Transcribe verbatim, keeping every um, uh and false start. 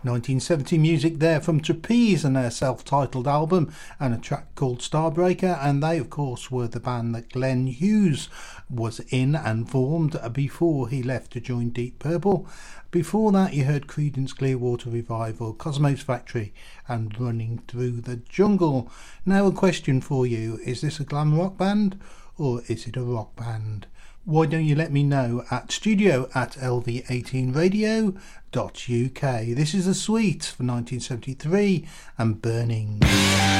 nineteen seventy music there from Trapeze and their self-titled album, and a track called Starbreaker, and they of course were the band that Glenn Hughes was in and formed before he left to join Deep Purple. Before that you heard Creedence Clearwater Revival, Cosmo's Factory and Running Through the Jungle. Now a question for you, is this a glam rock band or is it a rock band? Why don't you let me know at studio at L V eighteen radio dot U K. This is The Sweet for nineteen seventy-three and Burning.